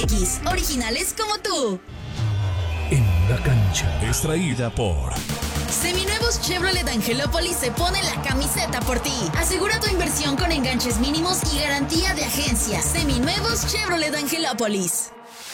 MX, originales como tú. En la cancha. Extraída por Seminuevos Chevrolet Angelópolis se pone la camiseta por ti. Asegura tu inversión con enganches mínimos y garantía de agencia. Seminuevos Chevrolet Angelópolis.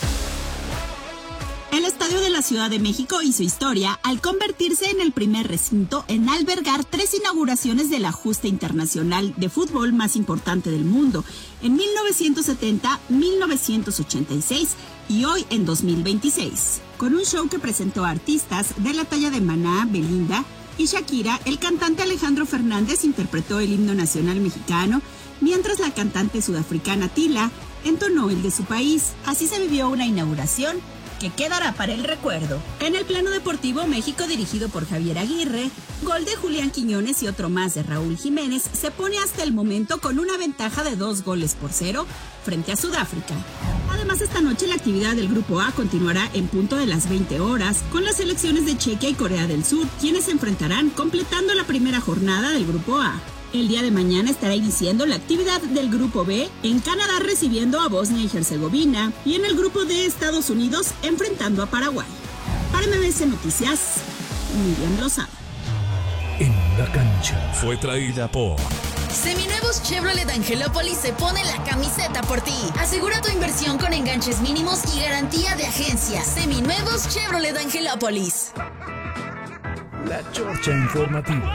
El Estadio de la Ciudad de México hizo historia al convertirse en el primer recinto en albergar 3 inauguraciones de la justa internacional de fútbol más importante del mundo, en 1970, 1986 y hoy en 2026. Con un show que presentó a artistas de la talla de Maná, Belinda y Shakira, el cantante Alejandro Fernández interpretó el himno nacional mexicano, mientras la cantante sudafricana Tila entonó el de su país. Así se vivió una inauguración que quedará para el recuerdo. En el plano deportivo, México, dirigido por Javier Aguirre, gol de Julián Quiñones y otro más de Raúl Jiménez, se pone hasta el momento con una ventaja de 2-0 frente a Sudáfrica. Además, esta noche la actividad del Grupo A continuará en punto de las 20 horas con las selecciones de Chequia y Corea del Sur, quienes se enfrentarán completando la primera jornada del Grupo A. El día de mañana estará iniciando la actividad del Grupo B en Canadá, recibiendo a Bosnia y Herzegovina, y en el Grupo D Estados Unidos enfrentando a Paraguay. Para MBS Noticias, Miriam Lozada. En la cancha. Fue traída por Seminuevos Chevrolet Angelópolis se pone la camiseta por ti. Asegura tu inversión con enganches mínimos y garantía de agencia. Seminuevos Chevrolet Angelópolis. La Chorcha Informativa.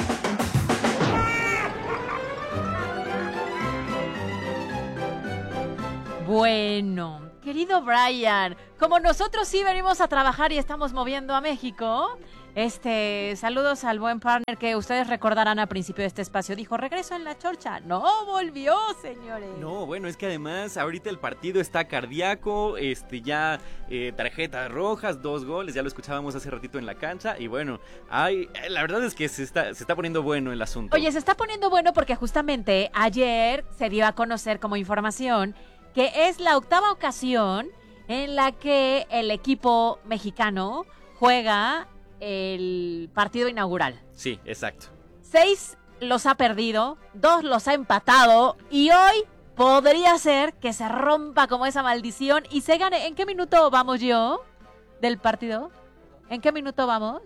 Bueno, querido Brian, como nosotros sí venimos a trabajar y estamos moviendo a México, saludos al buen partner que ustedes recordarán al principio de este espacio. Dijo, regreso en la Chorcha. No volvió, señores. No, bueno, es que además ahorita el partido está cardíaco, tarjetas rojas, 2 goles, ya lo escuchábamos hace ratito en la cancha y bueno, la verdad es que se está poniendo bueno el asunto. Oye, se está poniendo bueno porque justamente ayer se dio a conocer como información que es la 8ª ocasión en la que el equipo mexicano juega el partido inaugural. Sí, exacto. 6 los ha perdido, 2 los ha empatado y hoy podría ser que se rompa como esa maldición y se gane. ¿En qué minuto vamos yo del partido? ¿En qué minuto vamos?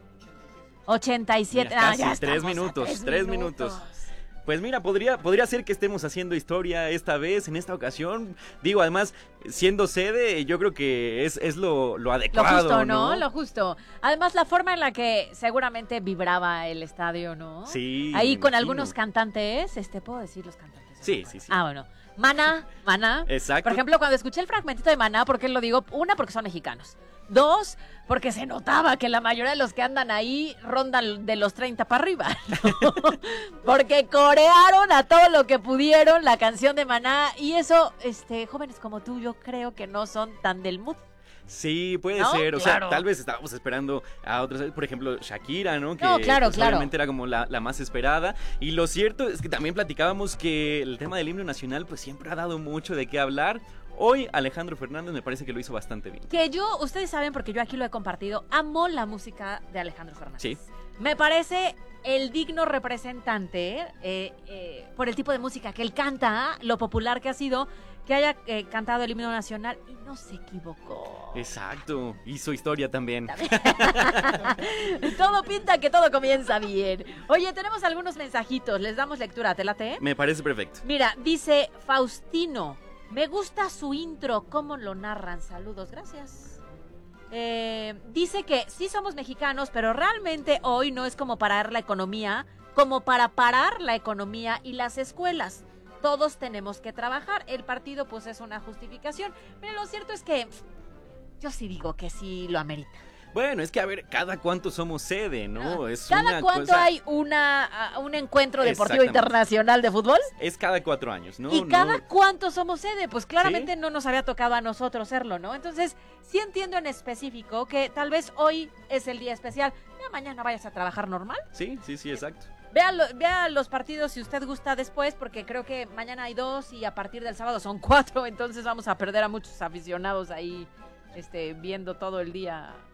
87. Mira, casi 3 minutos. Pues mira, podría ser que estemos haciendo historia esta vez, en esta ocasión. Digo, además, siendo sede, yo creo que es lo adecuado, lo justo, ¿no? Lo justo. Además, la forma en la que seguramente vibraba el estadio, ¿no? Sí. Ahí con algunos cantantes, ¿puedo decir los cantantes? Sí. Ah, bueno. Maná. Exacto. Por ejemplo, cuando escuché el fragmentito de Maná, ¿por qué lo digo? 1, porque son mexicanos. 2, porque se notaba que la mayoría de los que andan ahí rondan de los 30 para arriba, ¿no? Porque corearon a todo lo que pudieron la canción de Maná y eso, jóvenes como tú, yo creo que no son tan del mood. Sí, puede ¿No? ser, Claro. sea, tal vez estábamos esperando a otros, por ejemplo, Shakira, ¿no? Que claro. obviamente era como la más esperada, y lo cierto es que también platicábamos que el tema del himno nacional pues siempre ha dado mucho de qué hablar. Hoy Alejandro Fernández me parece que lo hizo bastante bien. Que ustedes saben, porque yo aquí lo he compartido, amo la música de Alejandro Fernández. Sí. Me parece el digno representante por el tipo de música que él canta, lo popular que ha sido, que haya cantado el himno nacional y no se equivocó. Exacto, hizo historia también. Todo pinta que todo comienza bien. Oye, tenemos algunos mensajitos, les damos lectura, ¿te late? Me parece perfecto. Mira, dice Faustino, me gusta su intro, cómo lo narran, saludos, gracias. Dice que sí somos mexicanos, pero realmente hoy no es como parar la economía, como para parar la economía y las escuelas. Todos tenemos que trabajar. El partido pues es una justificación. Pero lo cierto es que yo sí digo que sí lo amerita. Bueno, es que a ver, cada cuánto somos sede, ¿no? Es ¿Cada una cuánto cosa... hay un encuentro deportivo internacional de fútbol? Es cada 4 años, ¿no? ¿Y cada cuánto somos sede? Pues claramente no nos había tocado a nosotros serlo, ¿no? Entonces, sí entiendo en específico que tal vez hoy es el día especial. Ya mañana vayas a trabajar normal. Sí, exacto. Vea los partidos si usted gusta después, porque creo que mañana hay 2 y a partir del sábado son 4, entonces vamos a perder a muchos aficionados ahí viendo todo el día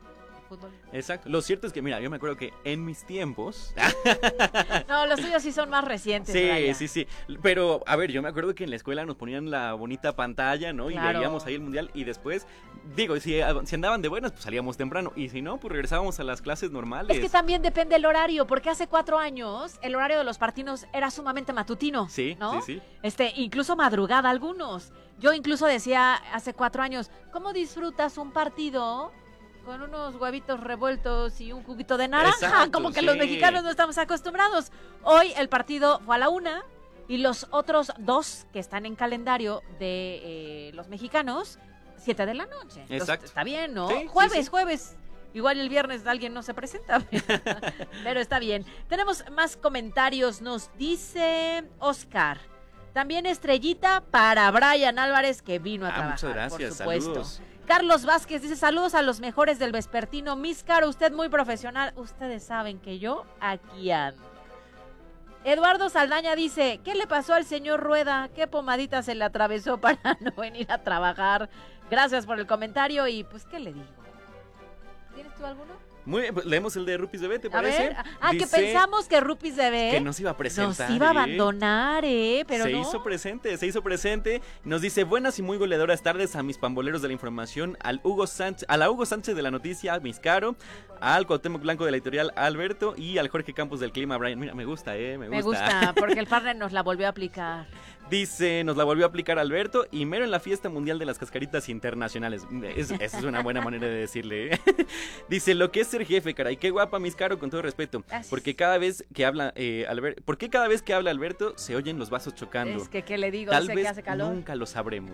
fútbol. Exacto. Lo cierto es que, mira, yo me acuerdo que en mis tiempos... No, los tuyos sí son más recientes. Sí, Brian. sí. Pero, a ver, yo me acuerdo que en la escuela nos ponían la bonita pantalla, ¿no? Claro. Y veíamos ahí el mundial y después, digo, si andaban de buenas, pues salíamos temprano. Y si no, pues regresábamos a las clases normales. Es que también depende el horario, porque hace 4 años el horario de los partidos era sumamente matutino. Sí, ¿no? sí. Incluso madrugada algunos. Yo incluso decía hace 4 años, ¿cómo disfrutas un partido con unos huevitos revueltos y un juguito de naranja? Exacto, como que sí. los mexicanos no estamos acostumbrados. Hoy el partido fue a la 1 y los otros 2 que están en calendario de los mexicanos, 7 de la noche. Entonces, Exacto. está bien, ¿no? Sí, Jueves. Igual el viernes alguien no se presenta, pero está bien. Tenemos más comentarios, nos dice Oscar. También estrellita para Brian Álvarez, que vino a trabajar. Muchas gracias, por supuesto. saludos. Carlos Vázquez dice, saludos a los mejores del vespertino. Miss Caro, usted muy profesional. Ustedes saben que yo aquí ando. Eduardo Saldaña dice, ¿qué le pasó al señor Rueda? ¿Qué pomadita se le atravesó para no venir a trabajar? Gracias por el comentario y pues, ¿qué le digo? ¿Tienes tú alguno? Muy bien, pues leemos el de Rupis Bebé, ¿te A parece? ver, Dice que pensamos que Rupis Bebé que nos iba a presentar. nos iba a abandonar, pero se no. hizo presente. Nos dice, buenas y muy goleadoras tardes a mis pamboleros de la información, a la Hugo Sánchez de la noticia, a Miss Caro, al Cuauhtémoc Blanco de la editorial Alberto y al Jorge Campos del clima, Brian. Mira, me gusta. Me gusta, porque el partner nos la volvió a aplicar. Dice, nos la volvió a aplicar Alberto y mero en la fiesta mundial de las cascaritas internacionales. Esa es una buena manera de decirle. Dice, lo que es ser jefe, caray, qué guapa, Miss Caro, con todo respeto. Gracias. Porque cada vez que habla ¿por qué cada vez que habla Alberto se oyen los vasos chocando? Es que, ¿qué le digo? Tal Sé vez que hace calor. nunca lo sabremos.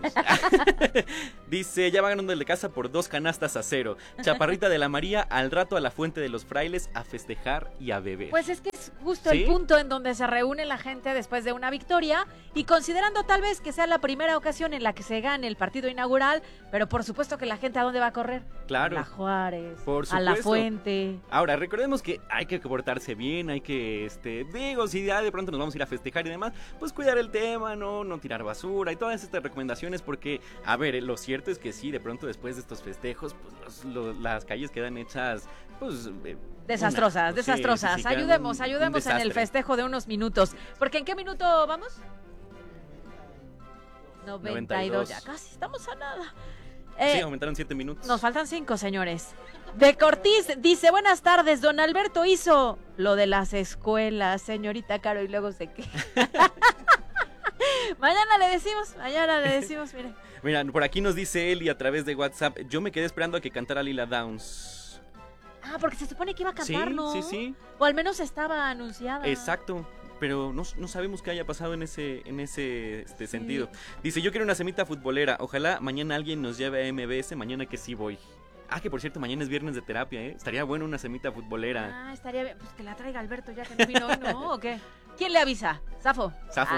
Dice, ya va ganando el de casa por 2 canastas a 0. Chaparrita de la María, al rato a la fuente de los frailes a festejar y a beber. Pues es que es justo ¿Sí? el punto en donde se reúne la gente después de una victoria y considerando tal vez que sea la primera ocasión en la que se gane el partido inaugural, pero por supuesto que la gente ¿a dónde va a correr? Claro. A la Juárez, Por a la supuesto. Fuente. Ahora, recordemos que hay que portarse bien, hay que, digo, si ya de pronto nos vamos a ir a festejar y demás, pues cuidar el tema, no tirar basura y todas estas recomendaciones, porque, a ver, lo cierto es que sí, de pronto después de estos festejos, pues las calles quedan hechas, pues... Desastrosas. Sí, quedan Ayudemos un en el desastre. festejo de unos minutos. Porque ¿en qué minuto vamos? 92. Ya casi estamos a nada. Sí, aumentaron 7 minutos. Nos faltan 5, señores. De Cortiz dice, buenas tardes, don Alberto hizo lo de las escuelas, señorita Caro, y luego se queja. Mañana le decimos, mire. Mira, por aquí nos dice Eli a través de WhatsApp, yo me quedé esperando a que cantara Lila Downs. Ah, porque se supone que iba a cantar, Sí, ¿no? sí. O al menos estaba anunciada. Exacto. Pero no sabemos qué haya pasado en ese sentido. Dice, yo quiero una semita futbolera. Ojalá mañana alguien nos lleve a MBS. Mañana que sí voy. Ah, que por cierto, mañana es viernes de terapia, ¿eh? Estaría bueno una semita futbolera. Ah, estaría bien. Pues que la traiga Alberto ya que no vino hoy, ¿no? ¿O qué? ¿Quién le avisa? Zafo.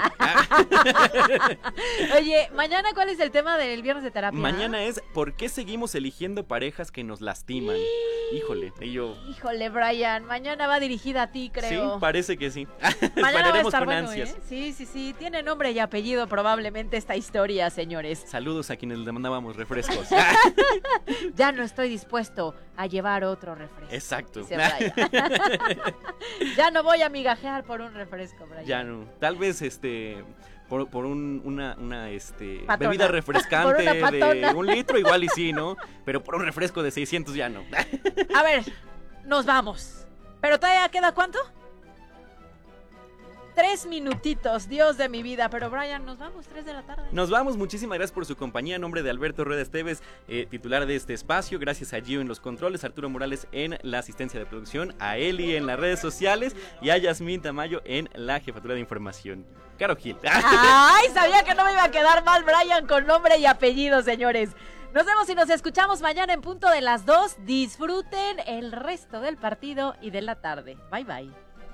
Oye, mañana, ¿cuál es el tema del viernes de terapia? Mañana es, ¿por qué seguimos eligiendo parejas que nos lastiman? Híjole, Híjole, Brian, mañana va dirigida a ti, creo. Sí, parece que sí. Mañana va a estar con bueno, ansias. ¿eh? Sí, tiene nombre y apellido probablemente esta historia, señores. Saludos a quienes le mandábamos refrescos. Ya no estoy dispuesto a llevar otro refresco. Exacto. Dice Brian. Ya no voy a migajear por un refresco, Brian. Ya no. Tal vez por una Patona. bebida refrescante Por una patona. de 1 litro igual y sí, ¿no? Pero por un refresco de 600 ya no. A ver, nos vamos. ¿Pero todavía queda cuánto? 3 minutitos, Dios de mi vida. Pero Brian, nos vamos, 3 de la tarde. Nos vamos, muchísimas gracias por su compañía. En nombre de Alberto Rueda Esteves, titular de este espacio. Gracias a Gio en los controles, Arturo Morales en la asistencia de producción, a Eli en las redes sociales y a Yasmín Tamayo en la jefatura de información. Caro Gil. Ay, sabía que no me iba a quedar mal Brian con nombre y apellido, señores. Nos vemos y nos escuchamos mañana en punto de las 2. Disfruten el resto del partido y de la tarde. Bye, bye.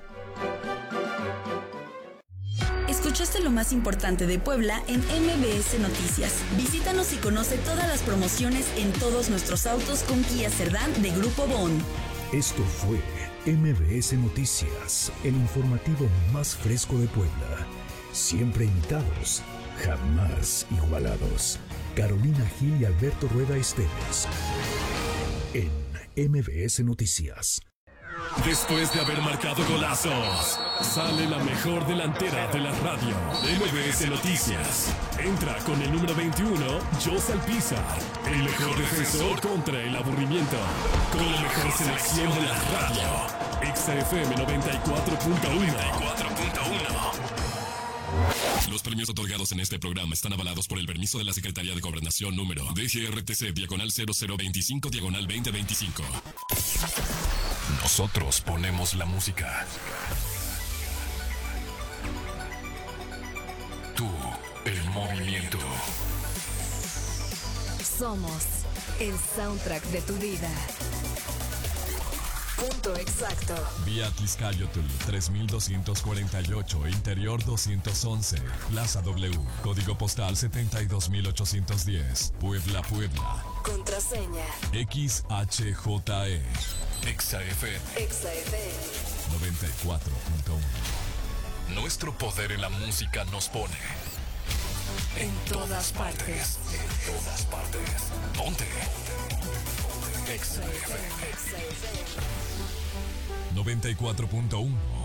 Escuchaste lo más importante de Puebla en MBS Noticias. Visítanos y conoce todas las promociones en todos nuestros autos con Kia Cerdán de Grupo Bon. Esto fue MBS Noticias, el informativo más fresco de Puebla. Siempre imitados, jamás igualados. Carolina Gil y Alberto Rueda Esteves. En MBS Noticias. Después de haber marcado golazos, sale la mejor delantera de la radio, MBS Noticias. Entra con el número 21, Jos Alpizar, el mejor defensor contra el aburrimiento, con la mejor selección de la radio, XFM 94.1. Los premios otorgados en este programa están avalados por el permiso de la Secretaría de Gobernación número DGRTC/0025/2025. Nosotros ponemos la música. Tú, el movimiento. Somos el soundtrack de tu vida. Punto exacto. Vía Tliscayotl 3248, Interior 211, Plaza W, Código Postal 72810, Puebla, Puebla. Contraseña XHJE. XFM 94.1. Nuestro poder en la música nos pone en todas partes. En todas partes. Ponte. XFM 94.1.